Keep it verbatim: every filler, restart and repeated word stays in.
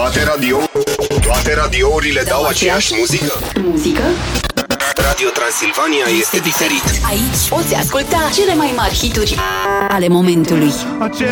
Toate radio Toate radiourile dau, dau aceeași muzică? Muzică? Radio Transilvania este diferit. Aici poți asculta cele mai mari hituri ale momentului.